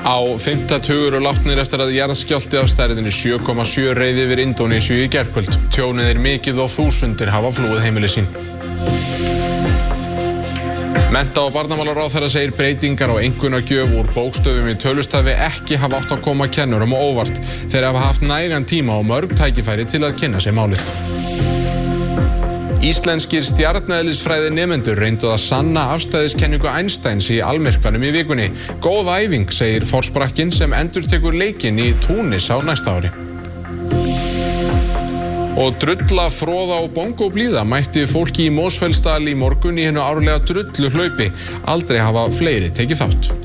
Á 5. tugur látnir eftir að jarðskjálfti af stærðinni 7,7 reið yfir Indónesíu í gærkvöld. Tjónið mikið og þúsundir hafa flúið heimili sín. Mennta- og barnamálaráðherra segir breytingar á einkunnagjöf úr bókstöfum í tölustafi ekki hafa átt að koma kennurum á óvart. Þeir hafa haft nægan tíma og mörg tækifæri til að kynna sér málið. Íslenskir stjarneðlisfræði nemendur reyndu að sanna afstæðiskenningu Einsteins í almyrkvanum í vikunni. Góð æfing, segir forsprakkinn sem endurtekur leikinn í Túnis á næsta ári. Og drulla, froða og bongóblíða mætti fólki í Mosfellsdal í morgun í hinu árlega drulluhlaupi. Aldrei hafa fleiri tekið þátt.